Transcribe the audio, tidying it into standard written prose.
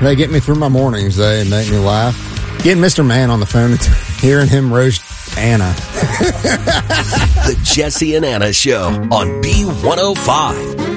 They get me through my mornings. They make me laugh. Getting Mr. Man on the phone and hearing him roast Anna. The Jesse and Anna Show on B105.